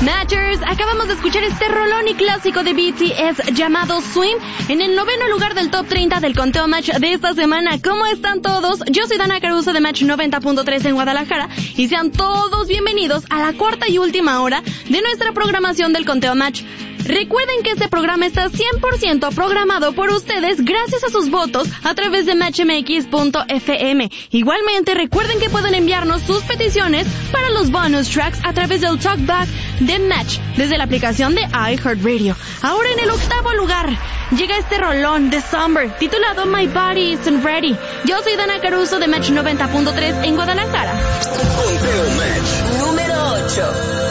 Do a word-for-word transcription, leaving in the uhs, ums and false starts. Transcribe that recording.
Matchers, acabamos de escuchar este rolón y clásico de B T S llamado Swim en el noveno lugar del top treinta del conteo Match de esta semana. ¿Cómo están todos? Yo soy Dana Caruso de Match noventa punto tres en Guadalajara y sean todos bienvenidos a la cuarta y última hora de nuestra programación del conteo Match. Recuerden que este programa está cien por ciento programado por ustedes gracias a sus votos a través de match m x punto f m. Igualmente, recuerden que pueden enviarnos sus peticiones para los bonus tracks a través del talkback de Match desde la aplicación de iHeartRadio. Ahora en el octavo lugar llega este rolón de Summer titulado My Body Isn't Ready. Yo soy Dana Caruso de Match noventa punto tres en Guadalajara. Conteo Match número ocho.